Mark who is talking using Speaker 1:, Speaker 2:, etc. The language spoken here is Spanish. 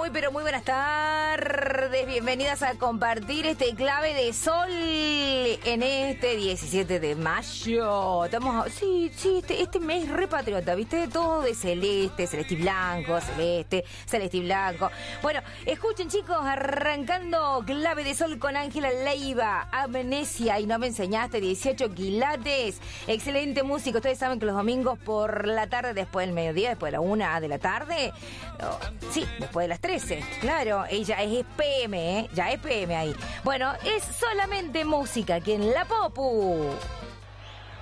Speaker 1: pero muy buenas tardes. Bienvenidas a compartir este clave de sol en este 17 de mayo. Estamos, este mes re patriota, ¿viste? Todo de celeste, celeste y blanco, celeste y blanco. Bueno, escuchen chicos, arrancando clave de sol con Ángela Leiva, Amnesia y no me enseñaste, 18 quilates. Excelente música. Ustedes saben que los domingos por la tarde, después del mediodía, después de la 1 de la tarde, sí, después de las 13, claro, ella es PM, ya es PM ahí. Bueno, es solamente música aquí en La Popu.